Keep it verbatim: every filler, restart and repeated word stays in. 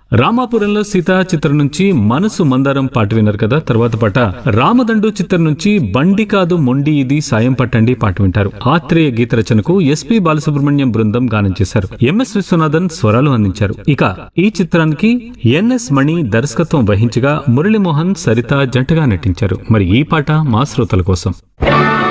రామాపురంలో సీత చిత్రం నుంచి మనసు మందారం పాట విన్నారు కదా. తర్వాత పాట రామదండు చిత్రం నుంచి బండి కాదు మొండి ఇది సాయం పట్టండి పాట వింటారు. ఆత్రేయ గీత రచనకు ఎస్పి బాలసుబ్రహ్మణ్యం బృందం గానం చేశారు. ఎంఎస్ విశ్వనాథన్ స్వరాలు అందించారు. ఇక ఈ చిత్రానికి ఎన్ఎస్ మణి దర్శకత్వం వహించగా మురళీమోహన్ సరిత జంటగా నటించారు. మరి ఈ పాట మా శ్రోతల కోసం.